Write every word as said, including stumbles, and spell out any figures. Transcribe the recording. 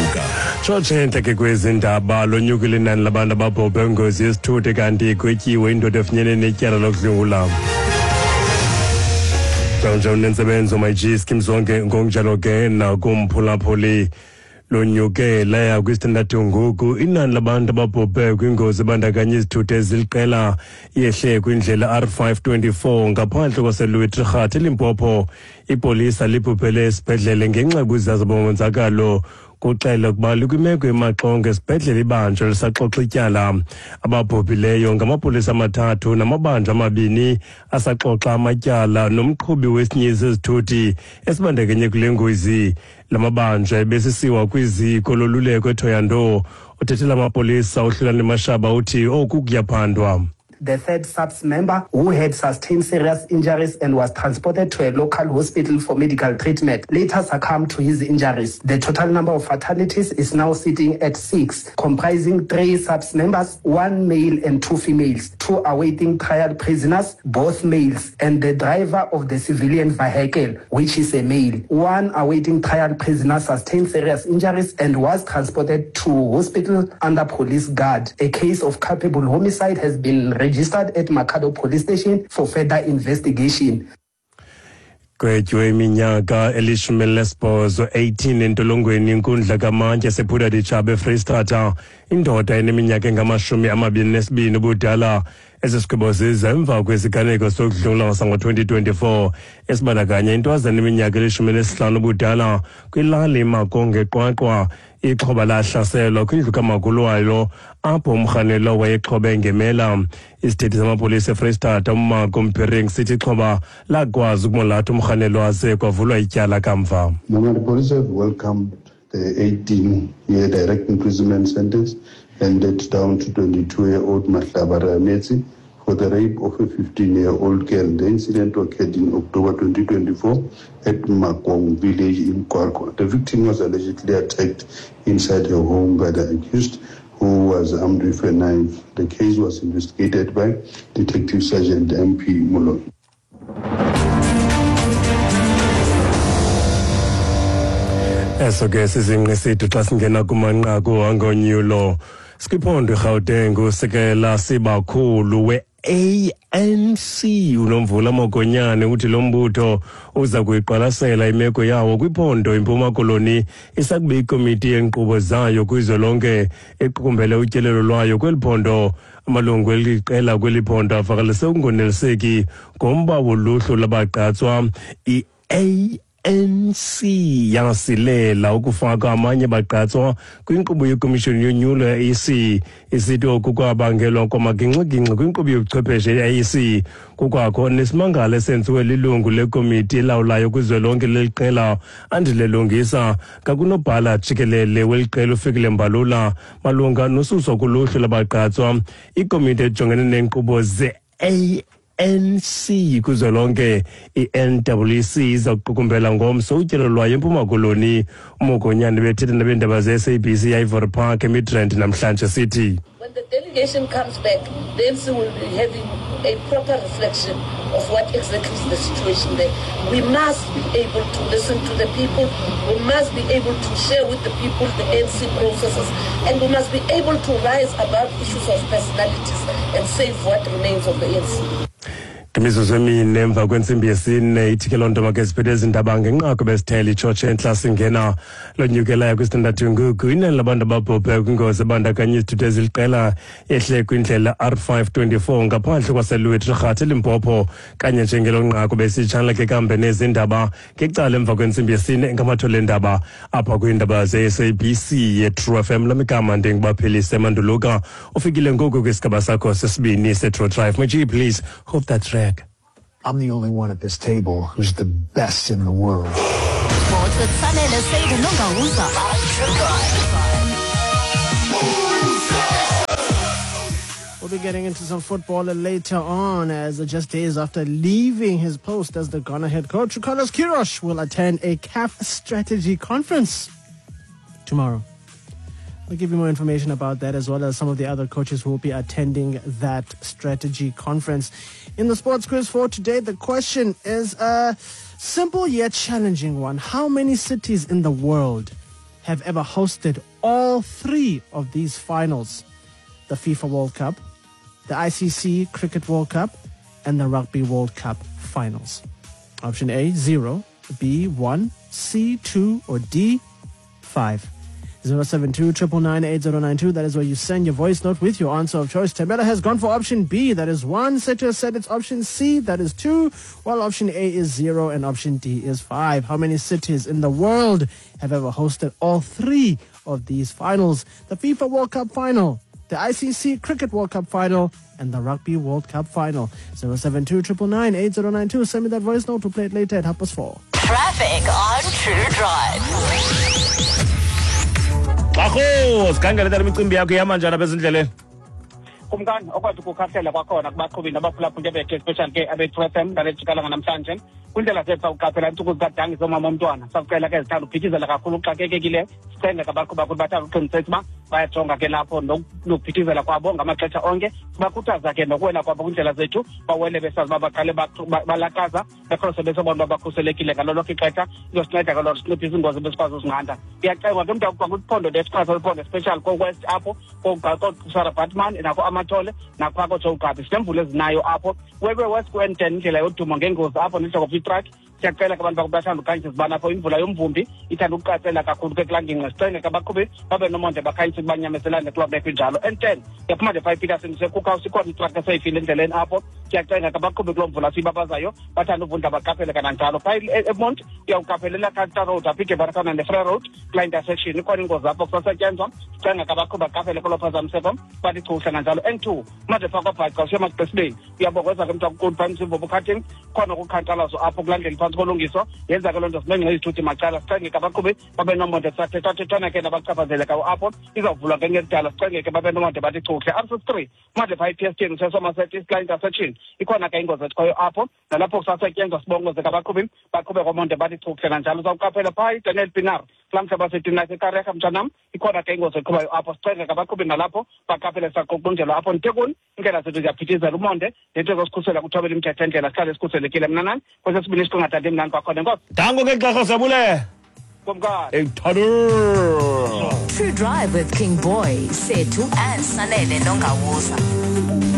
Tshotshentla ke kwezi ndaba lonyukile inani labantu ababhubhe ingozi yesithuthi kanti igwetyiwe indoda efunyenwe netyala lokudlwengula. Njalo nensebenzo mayiji skim zonke ngokunjalo ke nakumphulaphuli lonyuke laya kwisithandathu ngoku inani labantu ababhubhe kwingozi ebandakanya izithuthi eziliqela yehle kwindlela R five twenty-four ngaphandle kwaseLouis Trichardt eLimpopo. Ipolisa libhubhele esibhedlele ngenxa yobuzaza bomonzakalo kuxela ukuba likwimeko emaxongo esibhedlele ibanjwa lisaxoxa ityala. Ababhubhileyo ngamapolisa amathathu namabanjwa amabini asaxoxa amatyala nomqhubi wesinye sezithuthi esibandakanye kule ngozi. Lamabanjwa ebesisiwa kwiziko loluleko eThoyandou. Uthethela amapolisa uHlulani Mashaba uthi oku kuyaphandwa. The third S A P S member who had sustained serious injuries and was transported to a local hospital for medical treatment later succumbed to his injuries. The total number of fatalities is now sitting at six, comprising three S A P S members, one male and two females, two awaiting trial prisoners, both males, and the driver of the civilian vehicle, which is a male. One awaiting trial prisoner sustained serious injuries and was transported to hospital under police guard. A case of culpable homicide has been registered at Makado Police Station for further investigation. Kwetyiwe iminyaka elishumi elinesibhozo eighteen entolongweni inkundla kamantya sephuda ditshaba eFreystata. Indoda eneminyaka engamashumi amabini nesibini ubudala ezisigqibo ziza emva kwesiganeko sokudlula sango-twenty twenty-four esibandakanya intwazana iminyaka elishumi nesihlanu ubudala kwilali iMakonge Qwaqwa. Ixhoba lahlaselwa kwindlu kamakhulu wayo apho umrhanelwa wayexhobe ngemela. Isithethi samapolisa eFreystata uMarco Mpiring sithi ixhoba lakwazi ukumolatha umrhanelwa wase kwavulwa ityala kamva. The police have welcomed the eighteen-year direct imprisonment sentence handed down to twenty-two-year-old Mahlabara Metsi for the rape of a fifteen-year-old girl. The incident occurred in October twenty twenty-four at Makong village in Qwaqwa. The victim was allegedly attacked inside her home by the accused, who was armed with a knife. The case was investigated by Detective Sergeant M P Mulon. Eso ke sizinqisithi xa singena kumanqaku angonyulo. Skiphondo eGauteng usekela sibakhulu we-A N C uNomvula Mokonyane uthi lo mbutho uza kuyiqwalasela imeko yawo kwiphondo iMpuma Koloni isakube ikomiti yenkqubo zayo kwizolonke equkumbele utyelelo lwayo kweli phondo. Amalungu eliqela kweli phondo avakalise ukungoneliseki ngomba woluhlu labagqatswa. i-A N C yasilela ukufaka amanye bagqatswa kwinkqubo yekomishoni yonyulo ye-A C. Isithi oku kwabangelwa kwamagingxigingxi kwinkqubo yobuchwepheshe ye-A C. Kukwakho nesimangalo esenziwe lilungu lekomiti elawulayo kwizwelonke leliqela Andile Lungisa kakunobhala jikelele weliqela uFikile Mbalula malunga nosuswa kuluhlu labagqatswa. Ikomiti ejongene neenkqubo ze-A N C kuzolonke i-N W C iza kuqukumbela ngomso utyelo lwayo eMpuma Koloni. Umokonyane bethetha nabeendaba ze-S A B C Ivory Park eMidrand namhlanje sithi when the delegation comes back, the N C will be having a proper reflection of what exactly is the situation there. We must be able to listen to the people. We must be able to share with the people the N C processes, and we must be able to rise above issues of personalities and save what remains of the N C. Imizuzu emine emva kwentsimbi yesine ithike loo nto makesiphethe ezindaba ngenqako besithela itshotshe entla singena lonyukelayo kwisithandathu ngoku. Inani labantu ababhubhe kwingozi ebandakanya izithuthi eziliqela yehle kwindlela R five twenty-four ngaphandle kwaseLouis Trichardt eLimpopo kanye njengelo nqako besitshana ke kambe nezindaba ngecala emva kwentsimbi yesine ngamathole endaba apha kwiindaba ze-S A B C ye-True F M. Lamigama ndingubaphilise Manduluka ufikile ngoku kwisigaba sakho sesibini se-True Drive. Maji, please hold that track. I'm the only one at this table who's the best in the world. Sports with Sanele Seymour Nongauza. We'll be getting into some football later on, as just days after leaving his post as the Ghana head coach, Carlos Queiroz will attend a C A F strategy conference tomorrow. We'll give you more information about that, as well as some of the other coaches who will be attending that strategy conference. In the sports quiz for today, the question is a simple yet challenging one. How many cities in the world have ever hosted all three of these finals? The FIFA World Cup, the I C C Cricket World Cup, and the Rugby World Cup finals. Option A, zero, B, one, C, two, or D, five. zero seven two, nine nine eight zero nine two. That is where you send your voice note with your answer of choice. Tembela has gone for option B. That is one. Setu has said it's option C. That is two. While option A is zero and option D is five. How many cities in the world have ever hosted all three of these finals? The FIFA World Cup final, the I C C Cricket World Cup final, and the Rugby World Cup final. zero seven two, nine nine eight zero nine two. Send me that voice note to play it later at half past four. Traffic on True Drive. Bakho, sikhangele tala imicimbi yakho yamanje lapha ezindleleni. Kumkani okwathi ukukhahlela kwakhona kubaqhubi nabaphulaphula bebheke especially ke abe-F M ngalejikala namhlanje kwindlela zethu ukuqaphela insuku zikadangi zomama omntwana sakucela ke zithanda uphithizela kakhulu uxakekekile sicenge kabaqhubi bakho bathanda uqiniseka uba bayajonga ke lapho nokuphithizela kwabo ngamaxesha onke sibakhuthaza ke nokuwela kwabo kwindlela zethu bawele besazi uba baqale balakaza bekhose besobona uba bakhuselekile ngalo lonke ixesha izosinceda ke loo nto sinciphisa ingozi besikwazi uzinqanda ndiyacengwa ke mntu kwakuphondo lesixhasa liphondo especially ko-west apho kokusara batman nakho amathole naphaka koJogabi sinemvula ezinayo apho wewe west ku-N ten indlela yodumo ngengozi apho nidloko kwi-track siyacela ke abantu bakuba bathanda ukhanyisa zibana apho imvula yomvumbi ithanda ukuqatsela kakhulu ke kulaa ngingqi sicenge ke abaqhubi babe nomonde bakhanyisa banyameselane kuba bekho injalo N ten yaphuma nje phaa epeterson sekukhawusa ikhona itrakha eseyifile endleleni apho siyacela ke abaqhubi kuloo mvula siyibabazayo bathanda uvunda baqaphele kananjalo phaa emont uyawuqaphelela kanta road apho igebarakana ne-free road kulaa intersection ikhona ingozi apho kusasetyenzwa sicenge ke abaqhubi baqaphele kuloo phazamiseko bathi chuhle kanjalo N two manje phaa kwabhaca usiyamaxesibeni uyabokweza ke mntu akuquli phantsi imvobo cutting khona ukukhantalazo apho kulandela phantsi kolungiso yenza ke loo nto simenxe izithuthi macala sicenge ke abaqhubi babe nomonde sathethathethana ke nabachaphazelekayo apho izawuvulwa ke ngedala sicenge ke babe nomonde bathi chuhle R sixty-three manje phaa i-P S T usesomerset isla intersection ikhona ke ingozi esikhoyo apho nalapho kusasetyenzwa sibongoze ke abaqhubi baqhube komonde bathi chuhle kanjalo uzawuqaphela phaa iDaniel Pinar kulaa mhlaba setina sekareka mtshanam ikhona ke ingozi eqhubayo apho sicenge ke abaqhubi nalapho baqaphele saqoqonjelwa apho ntekuni indlela zethu ziyaphithizela umonde nento ezosikhusela kuthobela imithetho endlela sihlale sikhuselekile mnanani kwesesibini isiqingathatha imnani kwakhona enkosi Dango ke xaxa sabule. kumkani Ekuthando. True Drive with King Boy, Setu and Sanele Nongawuza.